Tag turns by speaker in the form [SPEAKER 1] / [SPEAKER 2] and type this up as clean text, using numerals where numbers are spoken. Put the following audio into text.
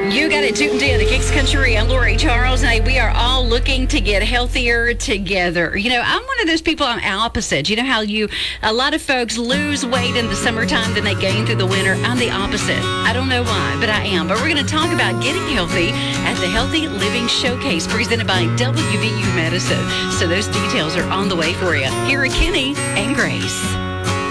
[SPEAKER 1] You got it tuned in to Kicks Country. I'm Lori Charles, and we are all looking to get healthier together. You know, I'm one of those people, I'm opposite. You know how a lot of folks lose weight in the summertime, then they gain through the winter. I'm the opposite. I don't know why, but I am. But we're going to talk about getting healthy at the Healthy Living Showcase presented by WVU Medicine. So those details are on the way for you. Here are Kenny and Grace.